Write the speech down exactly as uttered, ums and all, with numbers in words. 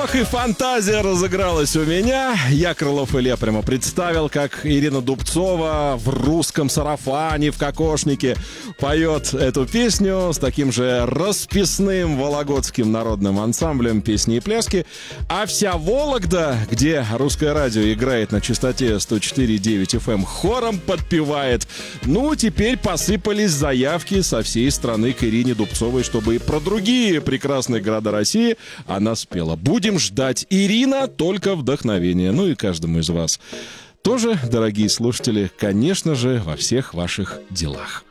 Ох, и фантазия разыгралась у меня. Я, Крылов Илья, прямо представил, как Ирина Дубцова в русском сарафане, в кокошнике поет эту песню с таким же расписным вологодским народным ансамблем песни и пляски. А вся Вологда, где русское радио играет на частоте сто четыре и девять эф эм, хором подпевает. Ну, теперь посыпались заявки со всей страны к Ирине Дубцовой, чтобы и про другие прекрасные города России она спела. Будем ждать. Ирина, только вдохновение. Ну и каждому из вас тоже, дорогие слушатели, конечно же, во всех ваших делах.